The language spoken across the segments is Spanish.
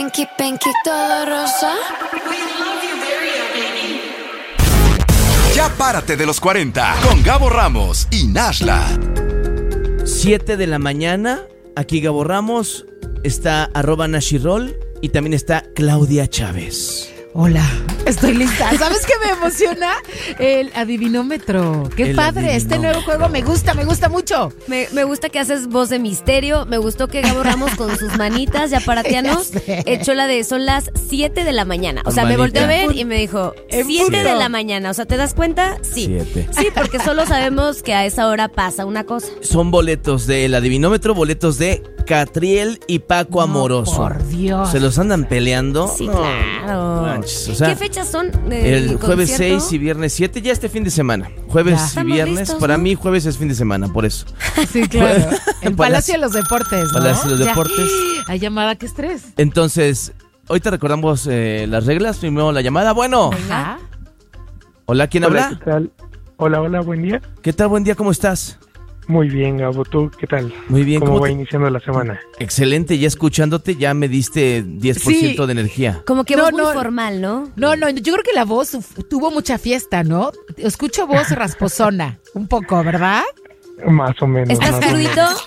Pinky, pinky, todo rosa. Ya párate de los 40 con Gabo Ramos y Nashla. 7 de la mañana, aquí Gabo Ramos, está @Nashirol y también está Claudia Chávez. Hola, estoy lista. ¿Sabes qué me emociona? El adivinómetro. Qué El padre, este nuevo juego me gusta mucho. Me gusta que haces voz de misterio. Me gustó que Gabo Ramos con sus manitas ya paratianos echó la de son las 7 de la mañana. O sea, me volteó a ver y me dijo 7 de la mañana. O sea, ¿te das cuenta? Sí. 7. Sí, porque solo sabemos que a esa hora pasa una cosa. Son boletos del adivinómetro, boletos de Catriel y Paco Amoroso. Por Dios. ¿Se los andan peleando? Sí, No, claro. manches, o sea, ¿Qué fechas son? el jueves concierto? 6 y viernes 7, ya este fin de semana. Jueves Ya. y Estamos viernes, listos, para ¿no? mí jueves es fin de semana, por eso. Sí, claro. El Palacio de los Deportes, ¿no? Palacio de los Ya. Deportes. Hay llamada, qué estrés. Entonces, hoy te recordamos las reglas. Primero la llamada. Bueno, Ajá. hola, ¿quién Hola, habla? ¿qué tal? Hola, buen día. ¿Qué tal? Buen día, ¿cómo estás? Muy bien, Gabo, ¿tú qué tal? Muy bien, ¿Cómo ¿cómo va te- iniciando la semana? Excelente, ya escuchándote, ya me diste 10% Sí. de energía. Como que No, voz muy no. formal, ¿no? No, yo creo que la voz tuvo mucha fiesta, ¿no? Escucho voz rasposona, un poco, ¿verdad? Más o menos. ¿Estás más o crudito? menos.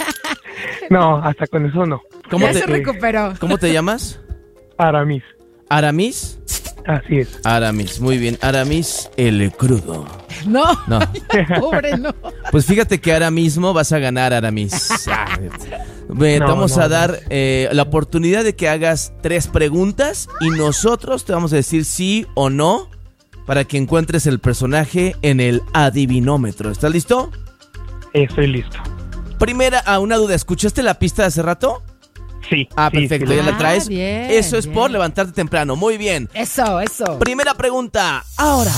No, hasta con eso no. ¿Cómo Ya te, se recuperó. ¿Cómo te llamas? Aramis, ¿Aramis? así es. Aramis, muy bien. Aramis el crudo. No, No, pobre, no. pues fíjate que ahora mismo vas a ganar, Aramis. Te vamos no, a no. dar la oportunidad de que hagas 3 preguntas y nosotros te vamos a decir sí o no para que encuentres el personaje en el adivinómetro. ¿Estás listo? Estoy listo. Primera, una duda. ¿Escuchaste la pista de hace rato? Sí. Ah, sí, perfecto, sí, ya lo- la traes. bien, Eso es bien. por levantarte temprano. Muy bien. Eso. Primera pregunta, ahora.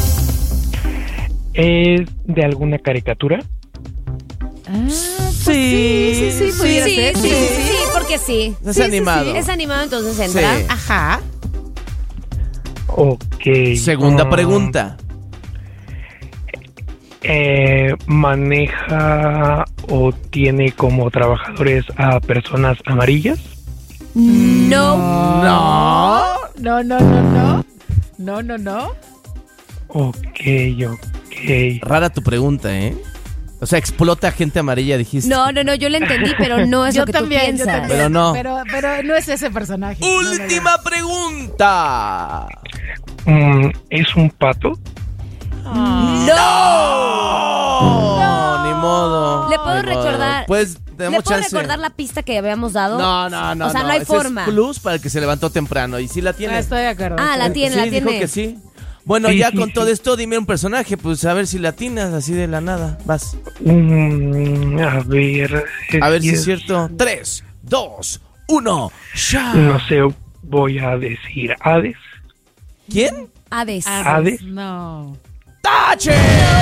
¿Es de alguna caricatura? Pues sí, pudiera Sí, ser. sí, porque sí. Es Sí, animado. Es animado, entonces entra. Sí. Ajá. Ok. Segunda pregunta. ¿Maneja o tiene como trabajadores a personas amarillas? No. No. Ok. Rara tu pregunta, ¿eh? O sea, explota gente amarilla, dijiste. No, yo lo entendí, pero no es Yo lo que también, tú piensas. Pero no. Pero no es ese personaje. Última pregunta. ¿Es un pato? No, ni modo. ¿Le puedo Ni modo. recordar? Pues ¿Le tenemos puedo chance. recordar la pista que habíamos dado? No. O sea, no hay Ese forma. Es plus para el que se levantó temprano. Y sí la tiene. Estoy de acuerdo. Ah, la tiene, Sí, la dijo tiene. que sí. Bueno, Sí, ya sí, con sí. todo esto, dime un personaje, pues a ver si latinas así de la nada. Vas. A ver. A ver si es cierto. 3, 2, 1. ¡Ya! No sé, voy a decir Hades. ¿Quién? Hades. Hades. No. ¡Tache!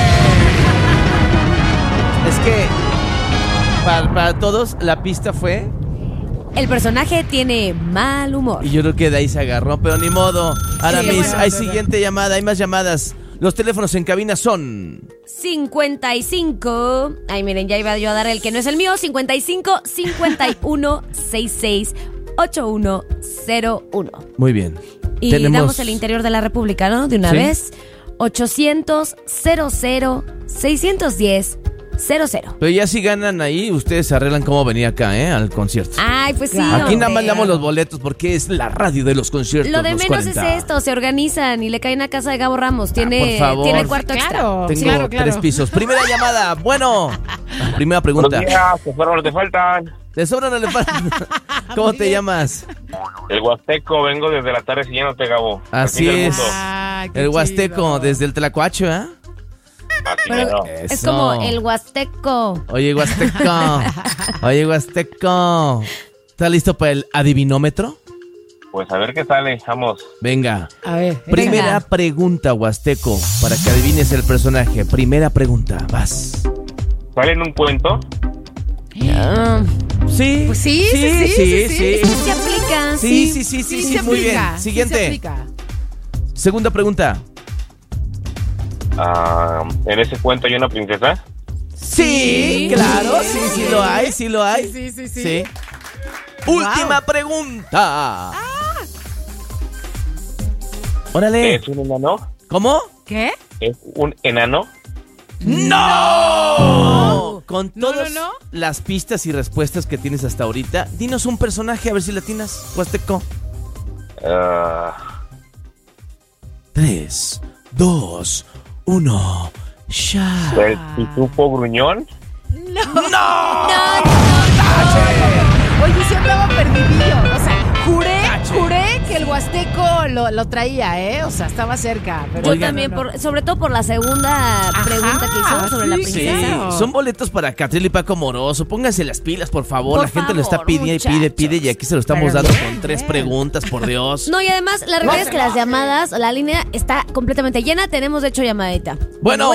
Es que para todos la pista fue El personaje tiene mal humor. y yo creo que de ahí se agarró, pero ni modo. Aramis, bueno, hay no. siguiente llamada, hay más llamadas. Los teléfonos en cabina son 55. Ay, miren, ya iba yo a dar el que no es el mío. 55 51 66 8101. muy bien. Y damos el interior de la República, ¿no? De una Sí. vez. 800 00 610 00. Pero ya si ganan ahí, ustedes se arreglan cómo venir acá, al concierto. Ay, pues sí. Claro. Aquí nada más hombre. damos los boletos porque es la radio de los conciertos. Lo de los menos 40. es esto, se organizan y le caen a casa de Gabo Ramos. Tiene, por favor. tiene cuarto Claro. Tengo claro. 3 pisos. Primera llamada, bueno. Primera pregunta. Buenos días, que fueron los que faltan. ¿Te sobra no le falta? ¿Cómo te llamas? El Huasteco, vengo desde la tarde siguiéndote, Gabo. Así Al fin del es. mundo. Ay, qué El Huasteco, chido. desde el Tlacuacho, ¿eh? Así Pero mero. es Eso. como el Huasteco. Oye, Huasteco. Oye, Huasteco. ¿Estás listo para el adivinómetro? Pues a ver qué sale, vamos. Venga. A ver. Primera pregunta, Huasteco, para que adivines el personaje. Primera pregunta, vas. ¿Sale en un cuento? Ah, Sí. Pues sí. sí se aplica. Sí, se muy bien. aplica, sí se Siguiente. aplica. Segunda pregunta. ¿En ese cuento hay una princesa? Sí, claro, sí lo hay. Sí. Última pregunta. Órale. ¿Es un enano? ¿Cómo? ¿Qué? ¿Es un enano? ¡No! Con No, todas no, no. las pistas y respuestas que tienes hasta ahorita, dinos un personaje a ver si latinas, Huasteco. 3, 2, 1, ya. ¿El pitufo gruñón? Oye, sí andaba perdidillo. O sea, juré que el huasteco lo traía, ¿eh? O sea, estaba cerca. Pero Yo Oigan, también, sobre todo por la segunda pregunta que hicimos sobre la sí, Sí, princesa. son boletos para Catril y Paco Moroso. Pónganse las pilas, por favor. Por La gente lo está favor, pidiendo y pide muchachos. y aquí se lo estamos Pero dando bien, con 3 bien. preguntas, por Dios. No, y además, la realidad es que las llamadas, la línea está completamente llena. Tenemos, de hecho, llamadita. Bueno.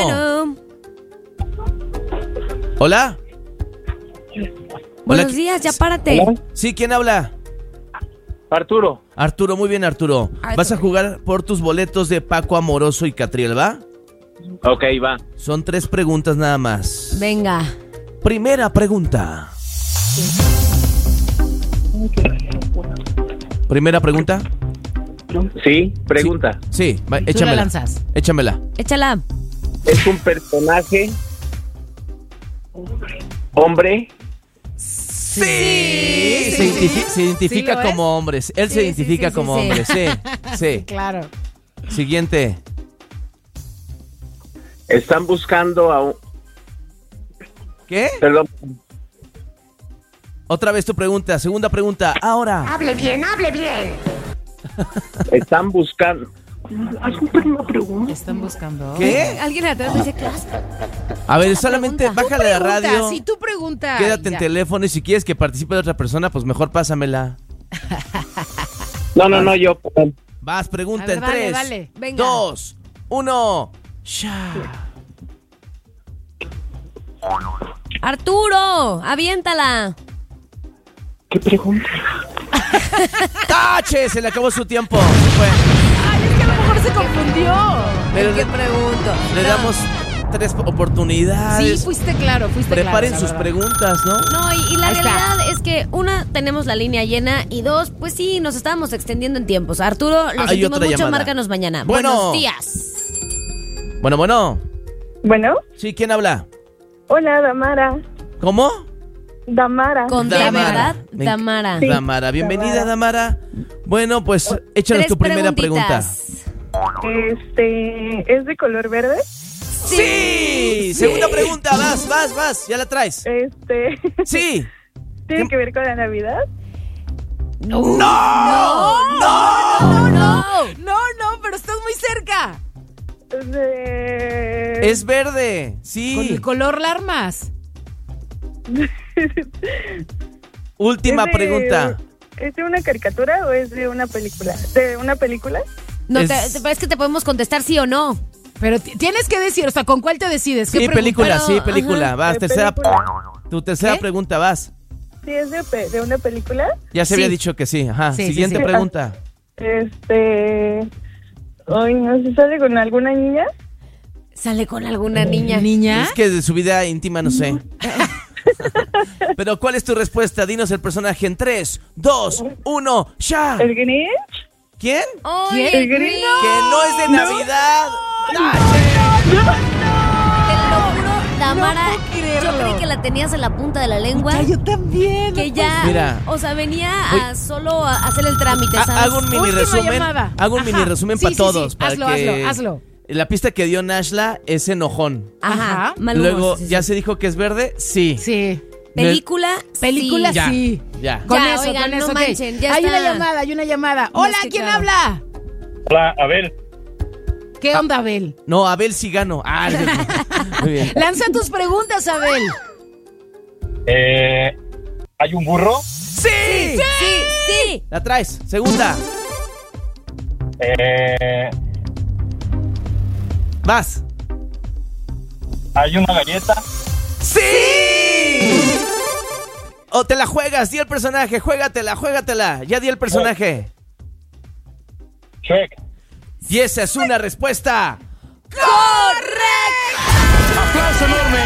Hola. Buenos Hola. días, ya párate. Sí, ¿quién habla? Arturo. Arturo, muy bien, Arturo. Vas a jugar por tus boletos de Paco Amoroso y Catriel, ¿va? Ok, va. Son 3 preguntas nada más. Venga. Primera pregunta. Primera pregunta. Sí, pregunta. Sí, va, Tú la échamela. lanzas. Échamela. Échala. ¿Es un personaje hombre? Sí. Se identifica ¿Sí lo es? como hombre. Él se Sí, identifica sí, como sí. hombre. Sí, sí. Claro. Siguiente. Están buscando a un... ¿Qué? Perdón. Otra vez tu pregunta. Segunda pregunta. Ahora. Hable bien, hable bien. Están buscando... Están buscando. ¿Qué? Alguien atrás dice clase. A ver, solamente Pregunta. bájale la radio. Si tú preguntas. Quédate en teléfono y si quieres que participe de otra persona, pues mejor pásamela. No, yo... Vas, pregunta A ver, en dale, 3, dale. Venga. 2, 1. Ya. Arturo, aviéntala. ¿Qué pregunta? ¡Tache! Se le acabó su tiempo. Se fue. Ay, es que a lo mejor se confundió. Pero ¿Qué pregunto? le No. damos 3 oportunidades. Sí, fuiste claro, Preparen claro, sus la verdad. preguntas, ¿no? No, y la Ahí está. realidad es que, una, tenemos la línea llena, y 2, pues sí, nos estábamos extendiendo en tiempos. Arturo, lo Hay sentimos otra mucho, llamada. márcanos mañana. Bueno. Buenos días. Bueno. Bueno, Sí, ¿quién habla? hola, Damara. ¿Cómo? Damara. Con D, Damara. ¿verdad? Me- Damara. Sí. Damara, bienvenida, Damara. Bueno, pues échanos 3 tu primera pregunta. preguntitas. ¿Es de color verde? Sí. Segunda pregunta, vas, ya la traes. Sí. ¿Tiene que ver con la Navidad? No, No, pero estás muy cerca. es verde. Sí. Con el color la armas. Última ¿Es de- pregunta. ¿Es de una caricatura o es de una película? ¿De una película? No, Es- es que te podemos contestar sí o no. Pero tienes que decir, o sea, ¿con cuál te decides? ¿Qué Sí, pregunta? película, Pero, sí, película. ajá. Vas, ¿De tercera. película? Tu tercera ¿Qué? pregunta, vas. ¿Sí es de una película? Ya se Sí. había dicho que sí. Ajá. Sí, Siguiente sí, sí. pregunta. Ay, no sé, ¿sale con alguna niña? Sale con alguna niña. ¿Niña? Es que de su vida íntima no sé. Pero ¿cuál es tu respuesta? Dinos el personaje en 3, 2, 1, ya. ¿El Grinch? ¿Quién? ¡Ay, ¿Quién? el Grinch! Que no es de Navidad. Te lo juro, Tamara, No puedo creerlo. yo creí que la tenías en la punta de la lengua. Ya, yo también. Que no ya, Mira. o sea, venía a solo a hacer el trámite, ¿sabes? Hago un mini Última resumen. llamada. Hago un Ajá. mini resumen Sí, para sí, todos. sí. Para Hazlo, que hazlo. La pista que dio Nashla es enojón. Ajá, Ajá. mal humor, Luego, sí, sí, ¿ya sí. se dijo que es verde? Sí. Sí. Película, Película, sí. Ya, sí. ya. Con Ya, eso, oigan, con no eso. ok. manchen, ya hay está. una llamada. No, Hola, es que ¿quién claro. habla? Hola, a ver. ¿Qué onda, Abel? No, Abel sí gano. Ah, muy bien. Lanza tus preguntas, Abel. ¿Hay un burro? ¡Sí! Sí. La traes. Segunda. Vas. ¿Hay una galleta? ¡Sí! O te la juegas, di el personaje, juégatela. Ya di el personaje. Shrek. Y esa es una respuesta. ¡Aplauso enorme!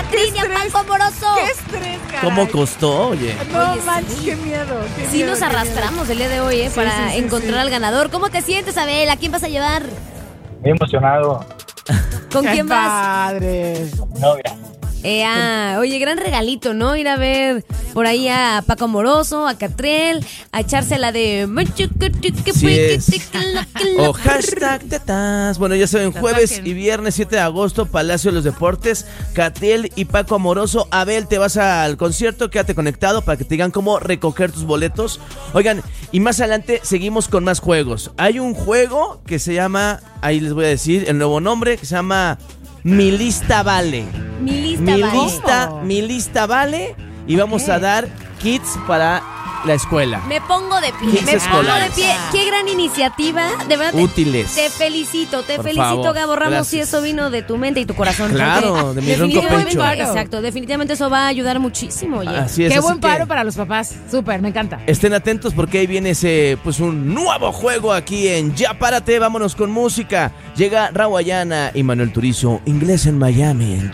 Cristian Paco Amoroso. ¡Qué estrés, caray! ¿Cómo costó? Oye. No Oye, manches, sí. qué miedo. Qué Sí miedo, nos qué miedo. arrastramos el día de hoy, Sí, para sí, encontrar sí. al ganador. ¿Cómo te sientes, Abel? ¿A quién vas a llevar? Muy emocionado. ¿Con ¡Qué quién vas? padre! Novia. Oye, gran regalito, ¿no? Ir a ver por ahí a Paco Amoroso, a Catriel, a echarse la de... Sí es. O hashtag tetas. Bueno, ya saben, jueves y viernes 7 de agosto, Palacio de los Deportes, Catriel y Paco Amoroso. Abel, te vas al concierto, quédate conectado para que te digan cómo recoger tus boletos. Oigan, y más adelante seguimos con más juegos. Hay un juego que se llama, ahí les voy a decir el nuevo nombre, que se llama Mi Lista Vale. Mi lista, vale. Mi lista vale. Y vamos a dar kits para la escuela. Me pongo de pie, Kits me pongo de escolares. pie. Qué gran iniciativa, de verdad. Útiles. Te felicito, Por favor, Gabo Ramos, gracias. si eso vino de tu mente y tu corazón. Claro, porque de mi ronco definitivamente- pecho. Exacto, definitivamente eso va a ayudar muchísimo, oye. Así es. ¡Qué así buen que paro para los papás! Súper, me encanta. estén atentos porque ahí viene pues un nuevo juego aquí en Ya Párate. Vámonos con música. Llega Rawayana y Manuel Turizo, Inglés en Miami.